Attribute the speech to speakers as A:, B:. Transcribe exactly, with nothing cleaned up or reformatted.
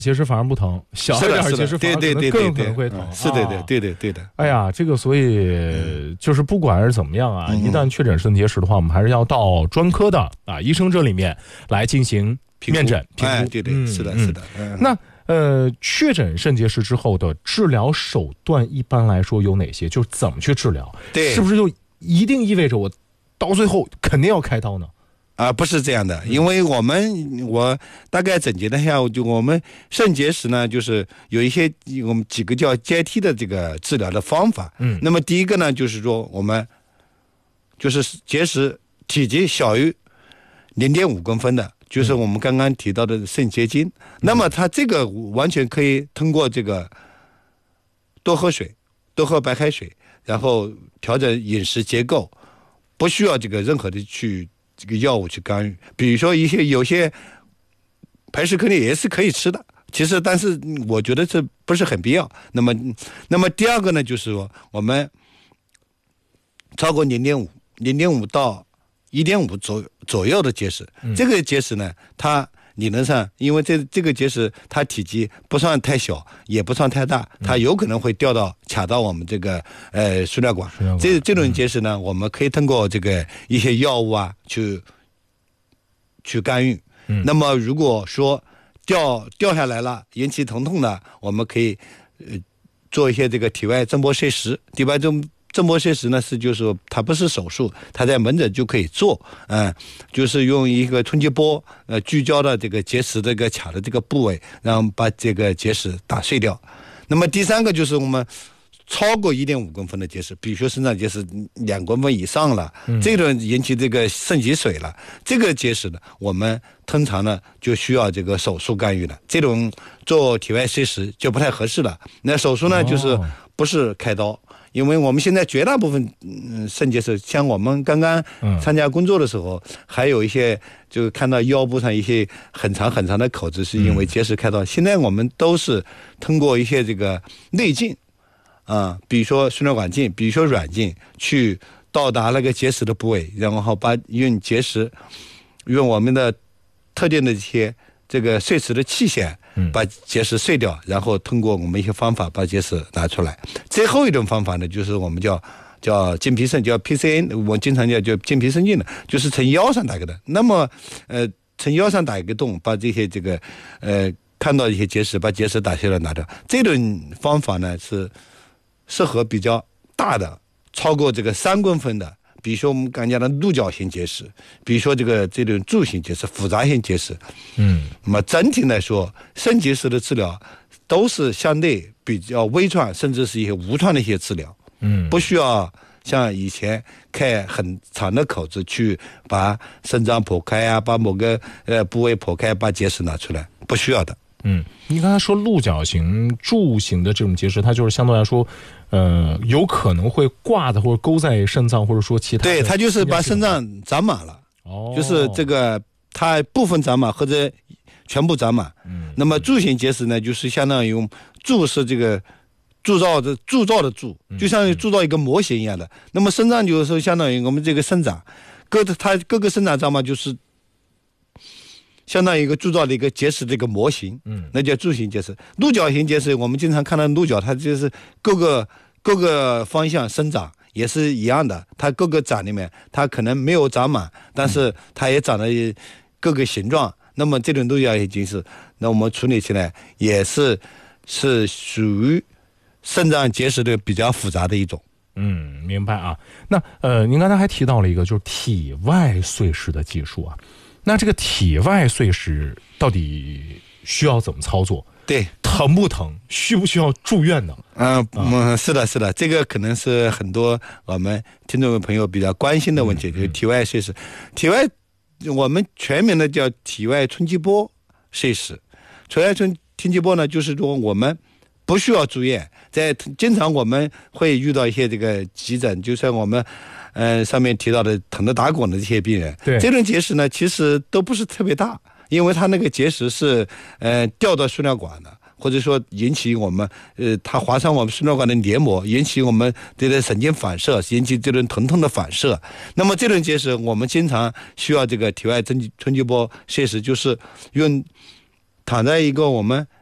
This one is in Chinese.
A: 结石反而不疼，小一点结石反而可能更可能会疼。
B: 是的，对对对对的。
A: 哎呀，这个所以就是不管是怎么样啊，一旦确诊肾结石的话，我们还是要到专科的啊医生这里面来进行面诊评估。
B: 哎，对对，是的，是的。
A: 那呃，确诊肾结石之后的治疗手段一般来说有哪些？就是怎么去治疗？
B: 对，
A: 是不是就一定意味着我到最后肯定要开刀呢？
B: 啊，不是这样的，因为我们我大概总结了一下，就我们肾结石呢，就是有一些我们几个叫阶梯的这个治疗的方法。嗯，那么第一个呢，就是说我们就是结石体积小于零点五公分的，就是我们刚刚提到的肾结晶。嗯、那么它这个完全可以通过这个多喝水，多喝白开水，然后调整饮食结构，不需要这个任何的去。这个药物去干预，比如说一些有些排石颗粒也是可以吃的，其实但是我觉得这不是很必要。那么，那么第二个呢，就是说我们超过零点五、零点五到一点五左左右的结石，嗯、这个结石呢，它理论上因为这这个结石它体积不算太小，也不算太大，它有可能会掉到卡到我们这个呃输尿管。这这种结石呢，嗯、我们可以通过这个一些药物啊去去干预。嗯、那么如果说掉掉下来了引起疼痛的，我们可以呃做一些这个体外震波碎石。体外震震波碎石呢是就是说它不是手术，它在门诊就可以做，嗯、呃，就是用一个冲击波呃聚焦的这个结石这个卡的这个部位，然后把这个结石打碎掉。那么第三个就是我们超过一点五公分的结石，比如说肾脏结石两公分以上了，嗯、这种引起这个肾积水了，这个结石呢，我们通常呢就需要这个手术干预了。这种做体外碎石就不太合适了。那手术呢，哦、就是不是开刀。因为我们现在绝大部分嗯肾结石，像我们刚刚参加工作的时候，嗯、还有一些就看到腰部上一些很长很长的口子，是因为结石开刀。嗯、现在我们都是通过一些这个内镜啊，比如说输尿管镜，比如说软镜，去到达那个结石的部位，然后把用结石用我们的特定的一些这个碎石的器械。把结石碎掉，然后通过我们一些方法把结石拿出来。最后一种方法呢，就是我们叫叫镜皮肾，叫 P C N， 我经常叫叫镜皮肾镜的，就是从腰上打个洞。那么，呃，从腰上打一个洞，把这些这个呃看到一些结石，把结石打下来拿掉。这种方法呢是适合比较大的，超过这个三公分的。比如说我们刚才的鹿角型结石，比如说这个这种柱形结石、复杂性结石，嗯，那么整体来说，肾结石的治疗都是相对比较微创，甚至是一些无创的一些治疗，嗯，不需要像以前开很长的口子去把肾脏剖开啊，把某个呃部位剖开，把结石拿出来，不需要的。
A: 嗯，你刚才说鹿角形、柱形的这种结石，它就是相对来说，呃，有可能会挂的或者勾在肾脏，或者说其他的。
B: 对，它就是把肾脏长满了，哦，就是这个它部分长满或者全部长满。嗯，那么柱形结石呢，就是相当于柱是这个铸造的铸造的铸，就像于铸造一个模型一样的。嗯、那么肾脏就是相当于我们这个肾脏，各它各个肾脏长嘛，就是。相当于一个铸造的一个结石的一个模型，嗯，那叫柱形结石。鹿角形结石，我们经常看到鹿角，它就是各个各个方向生长，也是一样的。它各个长里面，它可能没有长满，但是它也长得各个形状。那么这种鹿角形结石，那我们处理起来也是是属于肾脏结石的比较复杂的一种。
A: 嗯，明白啊。那呃，您刚才还提到了一个就是体外碎石的技术啊。那这个体外碎石到底需要怎么操作？
B: 对，
A: 疼不疼？需不需要住院呢？
B: 嗯嗯，是的，是的，这个可能是很多我们听众朋友比较关心的问题，嗯、就是体外碎石。体外我们全名的叫体外冲击波碎石。体外冲冲击波呢，就是说我们不需要住院，在经常我们会遇到一些这个急诊，就像我们。呃，上面提到的疼得打滚的这些病人，对这种结石呢，其实都不是特别大，因为它那个结石是呃掉到输尿管的，或者说引起我们呃它划伤我们输尿管的黏膜，引起我们这个神经反射，引起这种疼痛的反射。那么这种结石，我们经常需要这个体外冲击冲击波碎石，就是用躺在一个我们